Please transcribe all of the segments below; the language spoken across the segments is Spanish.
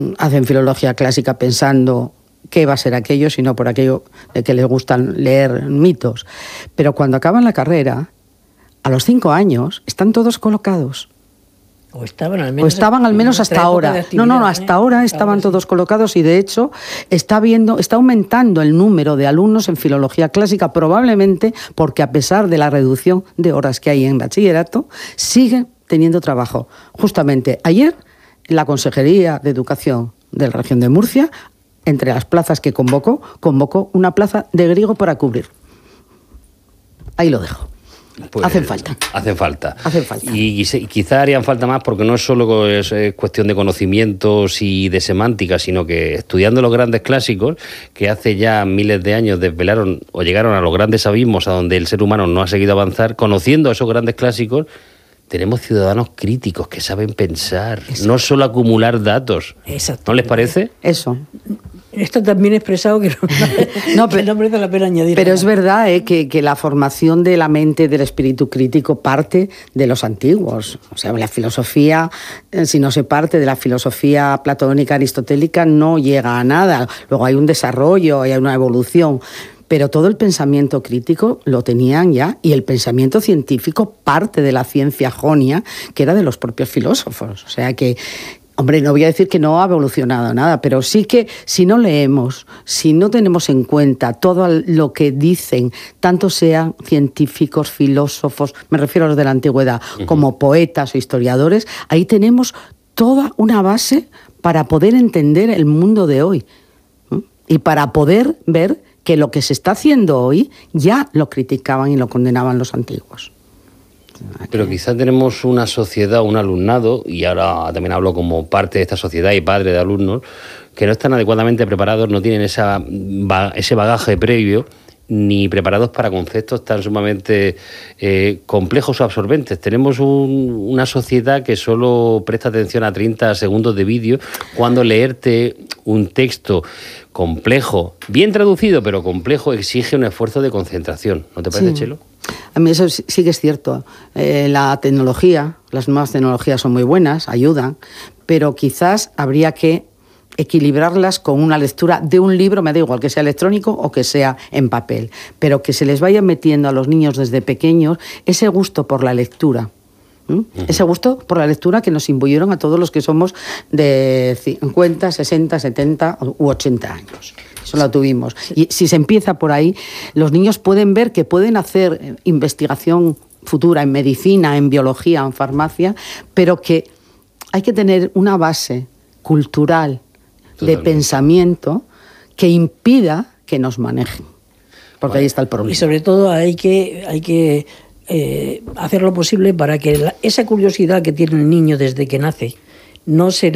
hacen filología clásica pensando qué va a ser aquello, sino por aquello de que les gustan leer mitos. Pero cuando acaban la carrera, a los 5 años, están todos colocados. O estaban al menos hasta ahora. No, hasta ahora estaban todos colocados, y de hecho está aumentando el número de alumnos en filología clásica, probablemente porque a pesar de la reducción de horas que hay en bachillerato, siguen teniendo trabajo. Justamente ayer, la Consejería de Educación de la región de Murcia, entre las plazas que convocó una plaza de griego para cubrir. Ahí lo dejo. Pues hacen falta. Y quizá harían falta más, porque no es solo es cuestión de conocimientos y de semántica, sino que estudiando los grandes clásicos, que hace ya miles de años desvelaron o llegaron a los grandes abismos a donde el ser humano no ha seguido avanzar, conociendo esos grandes clásicos, tenemos ciudadanos críticos que saben pensar, Exacto. No solo acumular datos. Exacto. ¿No les parece? Eso. Esto también expresado que no merece la pena añadir. Pero es verdad que la formación de la mente, del espíritu crítico, parte de los antiguos. O sea, la filosofía, si no se parte de la filosofía platónica, aristotélica, no llega a nada. Luego hay un desarrollo, hay una evolución. Pero todo el pensamiento crítico lo tenían ya, y el pensamiento científico parte de la ciencia jonia, que era de los propios filósofos. O sea que, hombre, no voy a decir que no ha evolucionado nada, pero sí que si no leemos, si no tenemos en cuenta todo lo que dicen, tanto sean científicos, filósofos, me refiero a los de la antigüedad, como poetas o historiadores, ahí tenemos toda una base para poder entender el mundo de hoy, ¿no? Y para poder ver que lo que se está haciendo hoy ya lo criticaban y lo condenaban los antiguos. Pero quizá tenemos una sociedad, un alumnado, y ahora también hablo como parte de esta sociedad y padre de alumnos, que no están adecuadamente preparados, no tienen ese bagaje previo, ni preparados para conceptos tan sumamente complejos o absorbentes. Tenemos una sociedad que solo presta atención a 30 segundos de vídeo, cuando leerte un texto complejo, bien traducido, pero complejo, exige un esfuerzo de concentración. ¿No te parece, Chelo? A mí eso sí que es cierto. La tecnología, las nuevas tecnologías son muy buenas, ayudan, pero quizás habría que equilibrarlas con una lectura de un libro, me da igual que sea electrónico o que sea en papel, pero que se les vaya metiendo a los niños desde pequeños ese gusto por la lectura. Ese gusto por la lectura que nos imbuyeron a todos los que somos de 50, 60, 70 u 80 años. Eso lo tuvimos. Y si se empieza por ahí, los niños pueden ver que pueden hacer investigación futura en medicina, en biología, en farmacia, pero que hay que tener una base cultural de pensamiento que impida que nos manejen. Porque ahí está el problema. Y sobre todo hay que hacer lo posible para que esa curiosidad que tiene el niño desde que nace no se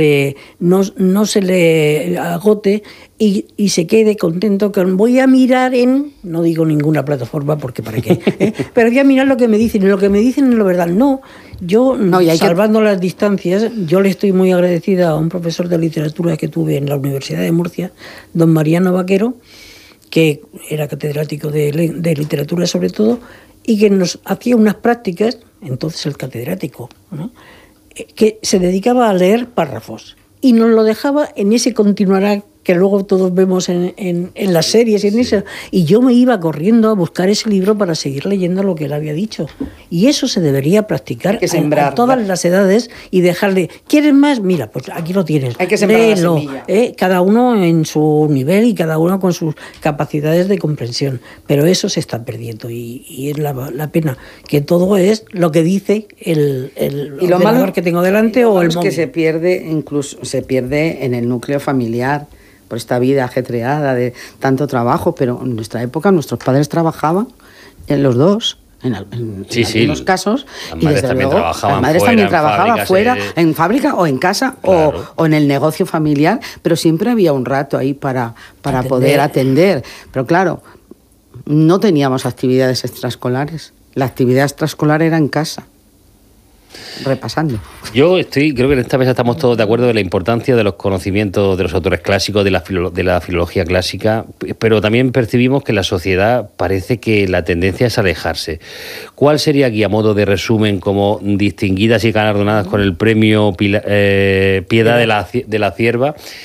le agote y se quede contento con voy a mirar no digo ninguna plataforma porque para qué, pero voy a mirar lo que me dicen, y lo que me dicen es lo verdad. Salvando las distancias, yo le estoy muy agradecida a un profesor de literatura que tuve en la Universidad de Murcia, don Mariano Vaquero, que era catedrático de literatura sobre todo, y que nos hacía unas prácticas, entonces el catedrático, ¿no?, que se dedicaba a leer párrafos y nos lo dejaba en ese continuará que luego todos vemos en las series y en eso. Y yo me iba corriendo a buscar ese libro para seguir leyendo lo que él había dicho. Y eso se debería practicar a todas las edades y dejarle, ¿quieres más? Mira, pues aquí lo tienes. Hay que sembrar la semilla. Cada uno en su nivel y cada uno con sus capacidades de comprensión. Pero eso se está perdiendo y es la pena, que todo es lo que dice el ordenador que tengo delante o el móvil. Que se pierde en el núcleo familiar, por esta vida ajetreada de tanto trabajo, pero en nuestra época nuestros padres trabajaban los dos, en algunos casos, y desde luego las madres también trabajaban fuera, en fábrica o en casa, claro, o en el negocio familiar, pero siempre había un rato ahí para poder atender. Pero claro, no teníamos actividades extraescolares, la actividad extraescolar era en casa. repasando. Creo que en esta mesa estamos todos de acuerdo de la importancia de los conocimientos de los autores clásicos, de la filología clásica, pero también percibimos que la sociedad parece que la tendencia es alejarse. ¿Cuál sería aquí, a modo de resumen, como distinguidas y galardonadas con el premio Piedad de la Cierva,